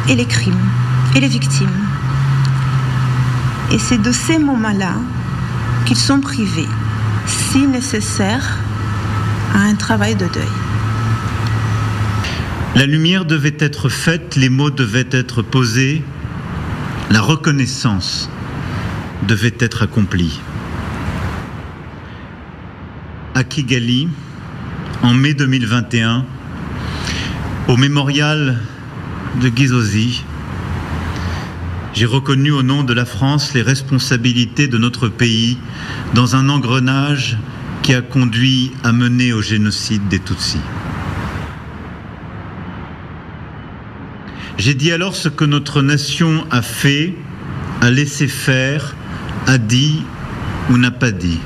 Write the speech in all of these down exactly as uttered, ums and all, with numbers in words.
et les crimes et les victimes. Et c'est de ces moments-là qu'ils sont privés, si nécessaire, à un travail de deuil. La lumière devait être faite, les mots devaient être posés, la reconnaissance devait être accomplie. À Kigali, en mai deux mille vingt et un, au mémorial de Gizozi, j'ai reconnu au nom de la France les responsabilités de notre pays dans un engrenage qui a conduit à mener au génocide des Tutsis. J'ai dit alors ce que notre nation a fait, a laissé faire, a dit ou n'a pas dit.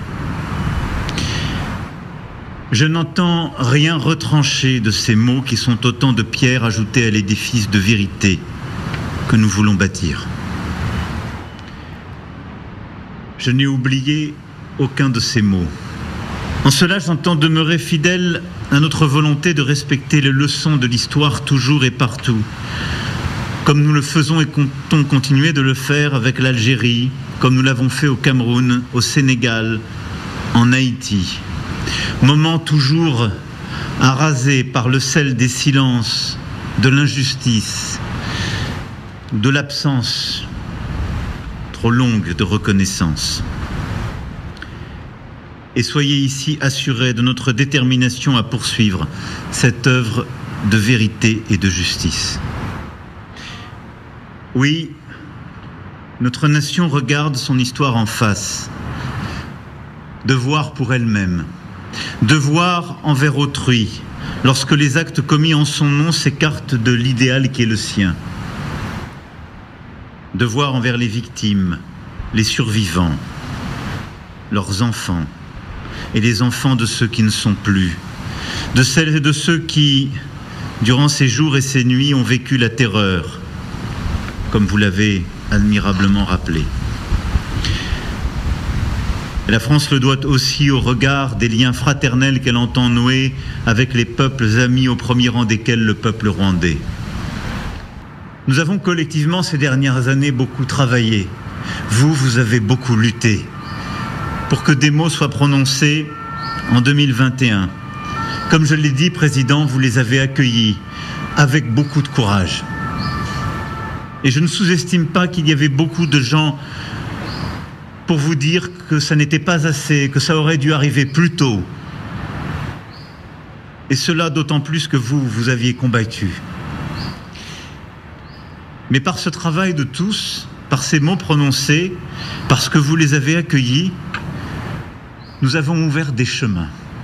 Je n'entends rien retrancher de ces mots qui sont autant de pierres ajoutées à l'édifice de vérité que nous voulons bâtir. Je n'ai oublié aucun de ces mots. En cela, j'entends demeurer fidèle à notre volonté de respecter les leçons de l'histoire toujours et partout, comme nous le faisons et comptons continuer de le faire avec l'Algérie, comme nous l'avons fait au Cameroun, au Sénégal, en Haïti. Moment toujours arasé par le sel des silences, de l'injustice, de l'absence trop longue de reconnaissance. Et soyez ici assurés de notre détermination à poursuivre cette œuvre de vérité et de justice. Oui, notre nation regarde son histoire en face, devoir pour elle-même, devoir envers autrui, lorsque les actes commis en son nom s'écartent de l'idéal qui est le sien. Devoir envers les victimes, les survivants, leurs enfants et les enfants de ceux qui ne sont plus, de celles et de ceux qui, durant ces jours et ces nuits, ont vécu la terreur, comme vous l'avez admirablement rappelé. Et la France le doit aussi au regard des liens fraternels qu'elle entend nouer avec les peuples amis, au premier rang desquels le peuple rwandais. Nous avons collectivement ces dernières années beaucoup travaillé. Vous, vous avez beaucoup lutté pour que des mots soient prononcés en deux mille vingt et un. Comme je l'ai dit, Président, vous les avez accueillis avec beaucoup de courage. Et je ne sous-estime pas qu'il y avait beaucoup de gens pour vous dire que ça n'était pas assez, que ça aurait dû arriver plus tôt. Et cela d'autant plus que vous, vous aviez combattu. Mais par ce travail de tous, par ces mots prononcés, parce que vous les avez accueillis, nous avons ouvert des chemins.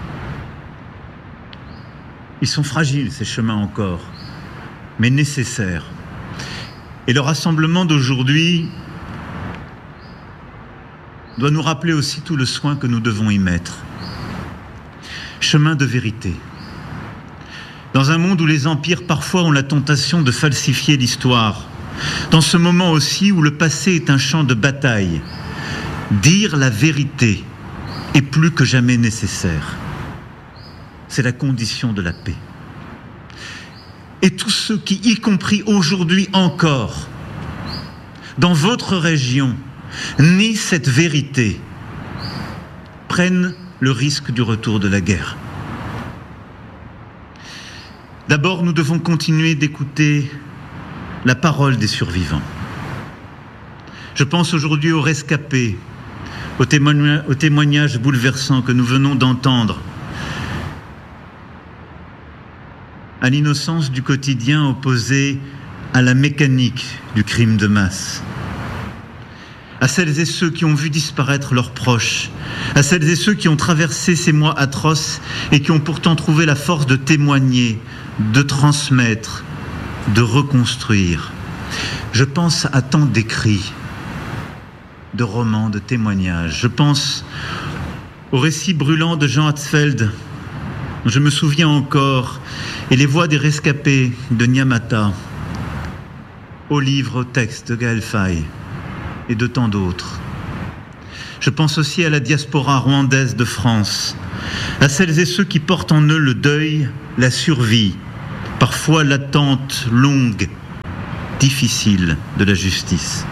Ils sont fragiles, ces chemins encore, mais nécessaires. Et le rassemblement d'aujourd'hui doit nous rappeler aussi tout le soin que nous devons y mettre. Chemin de vérité. Dans un monde où les empires parfois ont la tentation de falsifier l'histoire, dans ce moment aussi où le passé est un champ de bataille, dire la vérité est plus que jamais nécessaire. C'est la condition de la paix. Et tous ceux qui, y compris aujourd'hui encore, dans votre région, nient cette vérité, prennent le risque du retour de la guerre. D'abord, nous devons continuer d'écouter la parole des survivants. Je pense aujourd'hui aux rescapés, aux témoignages, aux témoignages bouleversants que nous venons d'entendre, à l'innocence du quotidien opposée à la mécanique du crime de masse, à celles et ceux qui ont vu disparaître leurs proches, à celles et ceux qui ont traversé ces mois atroces et qui ont pourtant trouvé la force de témoigner, de transmettre, de reconstruire. Je pense à tant d'écrits, de romans, de témoignages. Je pense au récit brûlant de Jean Hatzfeld, dont je me souviens encore, et les voix des rescapés de Nyamata, aux livres, aux textes de Gaël Faye et de tant d'autres. Je pense aussi à la diaspora rwandaise de France, à celles et ceux qui portent en eux le deuil, la survie, parfois l'attente longue difficile de la justice.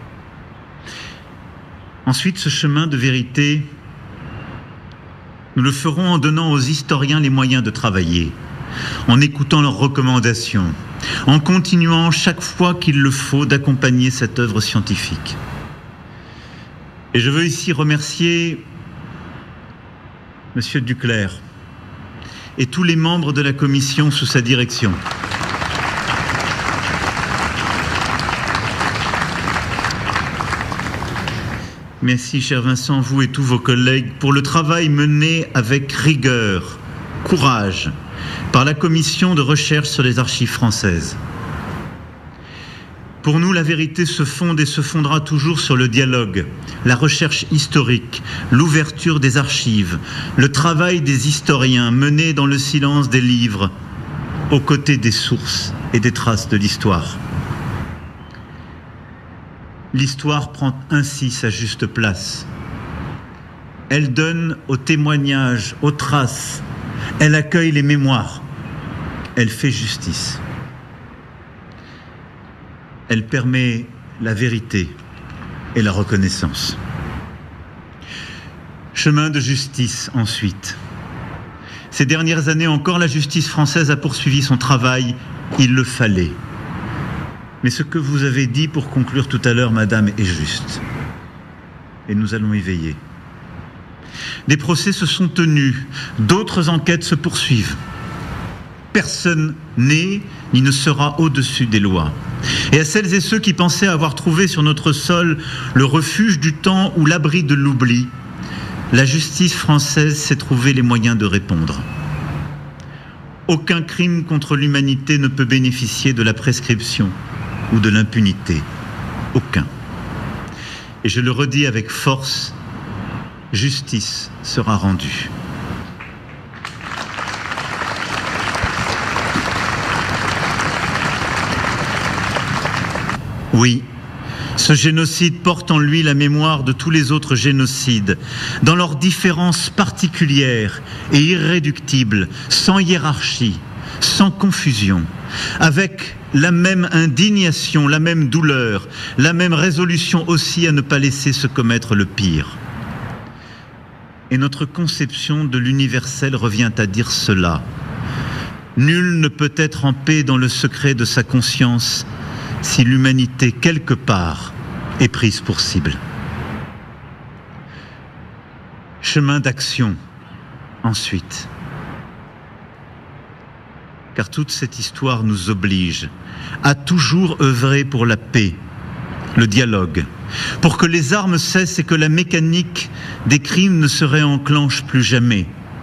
Ensuite, ce chemin de vérité, nous le ferons en donnant aux historiens les moyens de travailler, en écoutant leurs recommandations, en continuant chaque fois qu'il le faut d'accompagner cette œuvre scientifique. Et je veux ici remercier Monsieur Duclerc et tous les membres de la commission sous sa direction. Merci, cher Vincent, vous et tous vos collègues, pour le travail mené avec rigueur, courage, par la commission de recherche sur les archives françaises. Pour nous, la vérité se fonde et se fondera toujours sur le dialogue, la recherche historique, l'ouverture des archives, le travail des historiens mené dans le silence des livres, aux côtés des sources et des traces de l'histoire. L'histoire prend ainsi sa juste place. Elle donne aux témoignages, aux traces, elle accueille les mémoires, elle fait justice. Elle permet la vérité et la reconnaissance. Chemin de justice ensuite. Ces dernières années encore, la justice française a poursuivi son travail, il le fallait. Mais ce que vous avez dit pour conclure tout à l'heure, madame, est juste. Et nous allons y veiller. Des procès se sont tenus, d'autres enquêtes se poursuivent. Personne n'est ni ne sera au-dessus des lois. Et à celles et ceux qui pensaient avoir trouvé sur notre sol le refuge du temps ou l'abri de l'oubli, la justice française s'est trouvé les moyens de répondre. Aucun crime contre l'humanité ne peut bénéficier de la prescription ou de l'impunité. Aucun. Et je le redis avec force, justice sera rendue. Oui, ce génocide porte en lui la mémoire de tous les autres génocides, dans leurs différences particulières et irréductibles, sans hiérarchie, sans confusion, avec la même indignation, la même douleur, la même résolution aussi à ne pas laisser se commettre le pire. Et notre conception de l'universel revient à dire cela. Nul ne peut être en paix dans le secret de sa conscience si l'humanité, quelque part, est prise pour cible. Chemin d'action, ensuite. Car toute cette histoire nous oblige à toujours œuvrer pour la paix, le dialogue, pour que les armes cessent et que la mécanique des crimes ne se réenclenche plus jamais.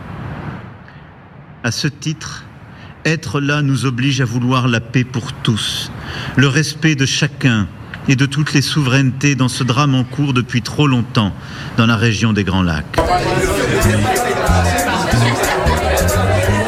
À ce titre, être là nous oblige à vouloir la paix pour tous, le respect de chacun et de toutes les souverainetés dans ce drame en cours depuis trop longtemps dans la région des Grands Lacs.